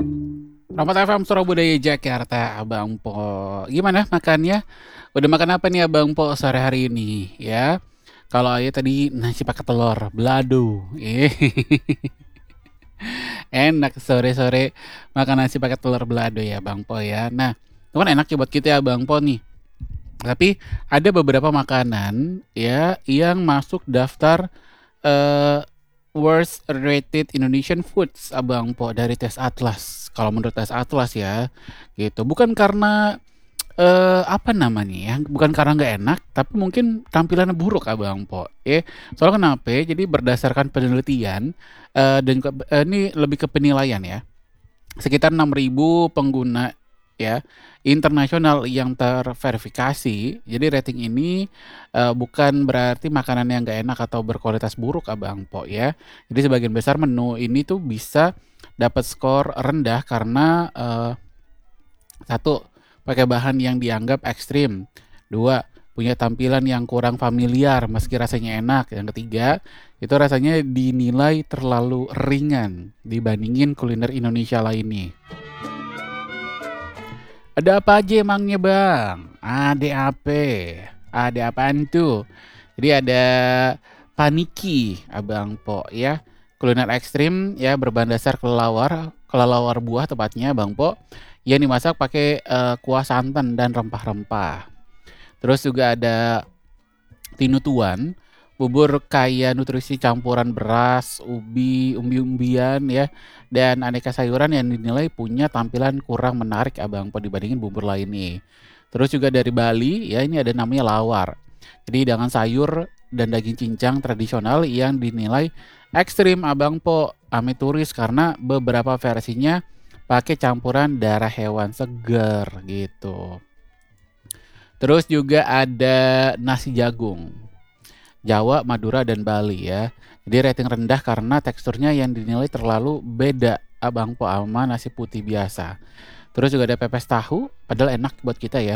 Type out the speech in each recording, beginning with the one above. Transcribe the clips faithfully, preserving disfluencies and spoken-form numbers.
Rapat F M Surabaya Jakarta, Abang Po. Gimana makannya? Udah makan apa nih Abang Po sore hari ini ya? Kalau ayah tadi nasi pakai telur, belado. Eh, enak sore-sore makan nasi pakai telur belado ya Bang Po ya. Nah, itu kan enak ya buat kita ya Bang Po nih. Tapi ada beberapa makanan ya yang masuk daftar eh worst rated Indonesian foods Abang Po dari tes Atlas. Kalau menurut tes Atlas ya, gitu. Bukan karena eh apa namanya ya, bukan karena nggak enak, tapi mungkin tampilannya buruk Abang Po. Eh, soalnya kenapa? Jadi berdasarkan penelitian eh, dan juga, eh, ini lebih ke penilaian ya. Sekitar enam ribu pengguna ya internasional yang terverifikasi. Jadi rating ini eh, bukan berarti makanan yang nggak enak atau berkualitas buruk Abang Po ya. Jadi sebagian besar menu ini tuh bisa dapat skor rendah karena eh, satu, pakai bahan yang dianggap ekstrim. Dua, punya tampilan yang kurang familiar meski rasanya enak. Yang ketiga, itu rasanya dinilai terlalu ringan dibandingin kuliner Indonesia lainnya. Ada apa aja emangnya bang? Ada apa? Ada apaan tuh? Jadi ada paniki, abang Po ya. Kuliner ekstrim ya berbahan dasar kelelawar, kelelawar buah tepatnya bang Po. Yang dimasak pakai eh, kuah santan dan rempah-rempah. Terus juga ada tinutuan, bubur kaya nutrisi campuran beras, ubi, umbi-umbian ya, dan aneka sayuran yang dinilai punya tampilan kurang menarik Abang Po dibandingin bubur lainnya. Terus juga dari Bali ya ini ada namanya lawar. Jadi hidangan sayur dan daging cincang tradisional yang dinilai ekstrim Abang Po ame turis karena beberapa versinya pakai campuran darah hewan segar gitu. Terus juga ada nasi jagung. Jawa, Madura, dan Bali ya. Jadi rating rendah karena teksturnya yang dinilai terlalu beda Abang Po sama nasi putih biasa. Terus juga ada pepes tahu, padahal enak buat kita ya.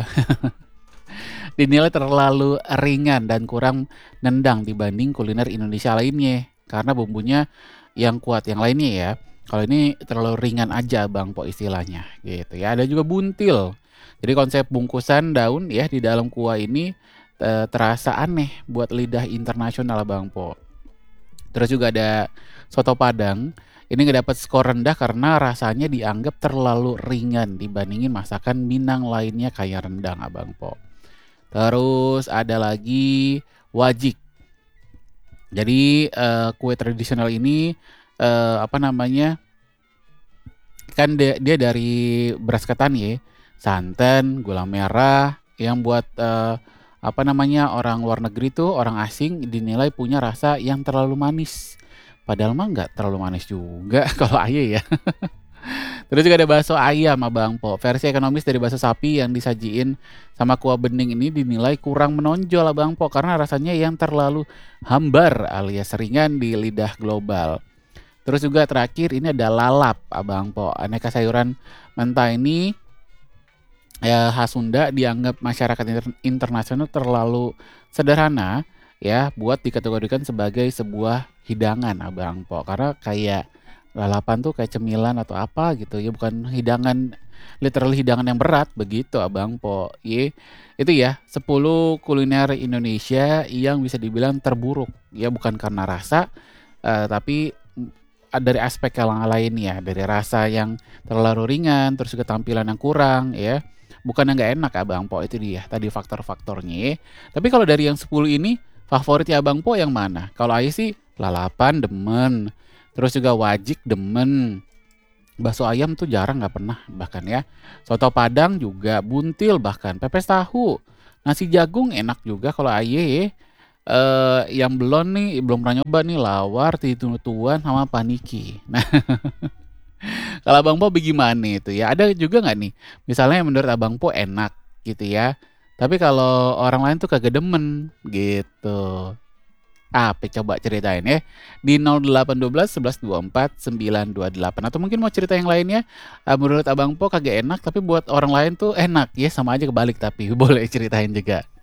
Dinilai terlalu ringan dan kurang nendang dibanding kuliner Indonesia lainnya karena bumbunya yang kuat yang lainnya ya. Kalau ini terlalu ringan aja Bang Po istilahnya gitu ya. Ada juga buntil. Jadi konsep bungkusan daun ya di dalam kuah ini eh, terasa aneh buat lidah internasional Bang Po. Terus juga ada soto Padang. Ini nggak dapat skor rendah karena rasanya dianggap terlalu ringan dibandingin masakan Minang lainnya kayak rendang Abang Po. Terus ada lagi wajik. Jadi eh, kue tradisional ini eh, apa namanya? Kan dia, dia dari beras ketan ya, santan, gula merah yang buat eh, apa namanya orang luar negeri tuh orang asing dinilai punya rasa yang terlalu manis. Padahal mah nggak terlalu manis juga kalau ayah ya. Terus juga ada bakso ayam Abang Po. Versi ekonomis dari bakso sapi yang disajiin sama kuah bening ini dinilai kurang menonjol Abang Po karena rasanya yang terlalu hambar alias ringan di lidah global. Terus juga terakhir ini ada lalap Abang Po. Aneka sayuran mentah ini ya khas Sunda dianggap masyarakat inter- internasional terlalu sederhana ya buat dikategorikan sebagai sebuah hidangan Abang Po. Karena kayak lalapan tuh kayak cemilan atau apa gitu ya bukan hidangan literal hidangan yang berat begitu Abang Po. Ye, itu ya sepuluh kuliner Indonesia yang bisa dibilang terburuk ya bukan karena rasa eh, tapi mm, dari aspek yang lain ya dari rasa yang terlalu ringan terus juga tampilan yang kurang ya bukan yang nggak enak Abang Po itu dia tadi faktor-faktornya ya. Tapi kalau dari yang sepuluh ini favoritnya Abang Po yang mana? Kalau Ais sih lalapan demen. Terus juga wajik demen. Bakso ayam tuh jarang nggak pernah bahkan ya. Soto Padang juga buntil bahkan. Pepes tahu. Nasi jagung enak juga kalau aye. Eh yang belum nih belum pernah nyoba nih lawar, titutuan sama paniki. Nah, kalau Abang Po bagaimana itu ya? Ada juga nggak nih? Misalnya yang menurut Abang Po enak gitu ya. Tapi kalau orang lain tuh kagak demen gitu. Apa coba ceritain ya di nol delapan satu dua sebelas dua empat sembilan dua delapan atau mungkin mau cerita yang lainnya ah, menurut Abang Po kagak enak tapi buat orang lain tuh enak ya sama aja kebalik tapi boleh ceritain juga.